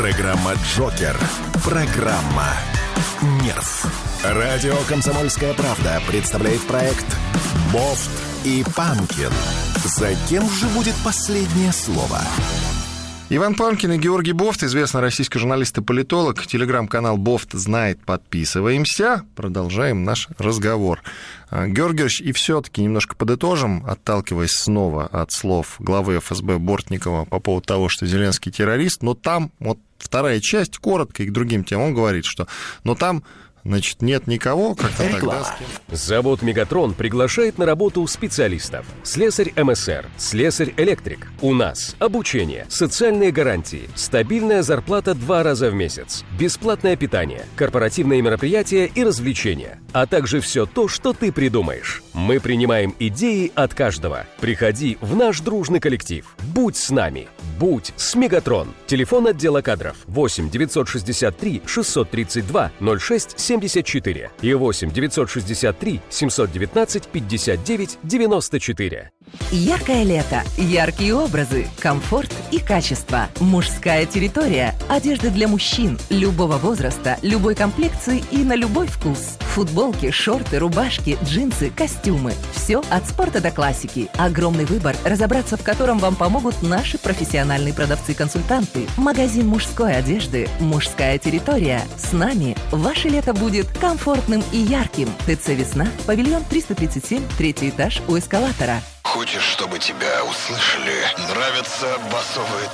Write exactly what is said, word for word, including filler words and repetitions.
Программа «Джокер». Программа «Нерв». Радио «Комсомольская правда» представляет проект «Бофт и Панкин». За кем же будет последнее слово? Иван Панкин и Георгий Бофт, известный российский журналист и политолог. Телеграм-канал «Бофт знает». Подписываемся. Продолжаем наш разговор. Георгий Георгиевич, и все-таки немножко подытожим, отталкиваясь снова от слов главы эф эс бэ Бортникова по поводу того, что Зеленский террорист, но там, вот вторая часть, коротко и к другим темам, он говорит, что но там... Значит, нет никого, как-то тогда... Завод «Мегатрон» приглашает на работу специалистов. Слесарь эм эс эр, слесарь-электрик. У нас обучение, социальные гарантии, стабильная зарплата два раза в месяц, бесплатное питание, корпоративные мероприятия и развлечения, а также все то, что ты придумаешь. Мы принимаем идеи от каждого. Приходи в наш дружный коллектив. Будь с нами. Будь с «Мегатрон». Телефон отдела кадров восемь девятьсот шестьдесят три шестьсот тридцать два ноль шесть семьдесят четыре и восемь девятьсот шестьдесят три семьсот девятнадцать пятьдесят девять девяносто четыре. Яркое лето, яркие образы, комфорт и качество. Мужская территория. Одежда для мужчин любого возраста, любой комплекции и на любой вкус. Футболки, шорты, рубашки, джинсы, костюмы. Все от спорта до классики. Огромный выбор, разобраться в котором вам помогут наши профессиональные продавцы-консультанты. Магазин мужской одежды «Мужская территория». С нами ваше лето будет комфортным и ярким. ТЦ «Весна», павильон триста тридцать семь, третий этаж у эскалатора. Хочешь, чтобы тебя услышали? Нравятся басовые